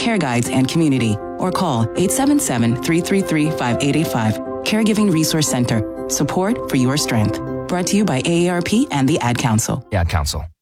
care guides, and community. Or call 877-333-5885. Caregiving Resource Center. Support for your strength. Brought to you by AARP and the Ad Council. Ad Council.